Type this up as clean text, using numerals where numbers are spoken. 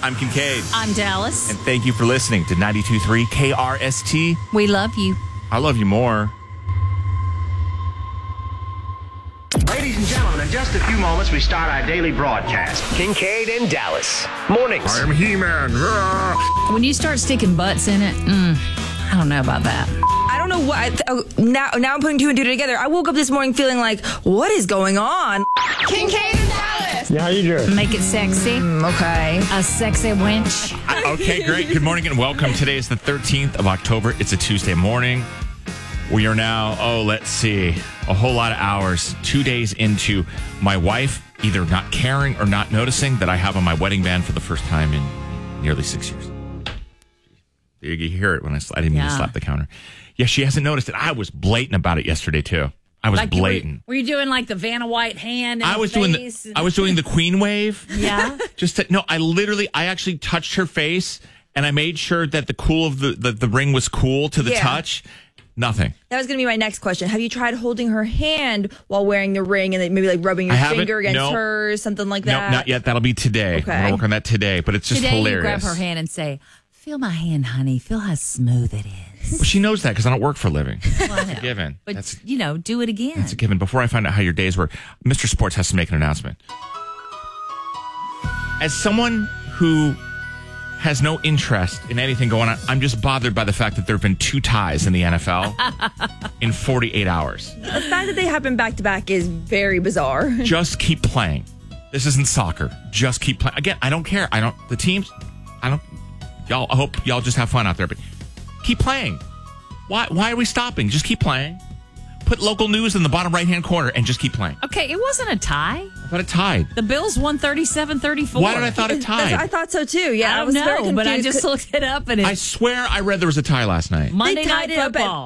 I'm Kincaid. I'm Dallas. And thank you for listening to 92.3 KRST. We love you. I love you more. Ladies and gentlemen, in just a few moments, we start our daily broadcast. Kincaid and Dallas. Mornings. I am He-Man. When you start sticking butts in it, I don't know about that. I don't know what. Now I'm putting two and two together. I woke up this morning feeling like, what is going on? Kincaid and Dallas. Yeah, how you doing? Make it sexy. Okay. A sexy wench. Okay, great. Good morning and welcome. Today is the 13th of October. It's a Tuesday morning. We are now, let's see, a whole lot of hours, 2 days into my wife either not caring or not noticing that I have on my wedding band for the first time in nearly 6 years. You hear it when I didn't mean to slap the counter. Yeah, she hasn't noticed it. I was blatant about it yesterday, too. I was blatant. Were you doing like the Vanna White hand? I was doing the Queen wave. Yeah. I actually touched her face and I made sure that the cool of the ring was cool to the touch. Nothing. That was going to be my next question. Have you tried holding her hand while wearing the ring and then maybe like rubbing your finger against hers, something like that? No, not yet. That'll be today. Okay. I'm going to work on that today, but it's just hilarious. You grab her hand and say, feel my hand, honey. Feel how smooth it is. Well, she knows that because I don't work for a living. Well, That's a given. But, do it again. That's a given. Before I find out how your days were, Mr. Sports has to make an announcement. As someone who has no interest in anything going on, I'm just bothered by the fact that there have been 2 ties in the NFL in 48 hours. The fact that they happen back to back is very bizarre. Just keep playing. This isn't soccer. Just keep playing. Again, I don't care. I hope y'all just have fun out there, but keep playing. Why are we stopping? Just keep playing. Put local news in the bottom right-hand corner and just keep playing. Okay, it wasn't a tie. I thought it tied. The Bills won 37-34. Why did I thought it tied? I thought so too. Yeah, I don't know, but I just looked it up and I swear I read there was a tie last night. Monday They Night tied it up at Football.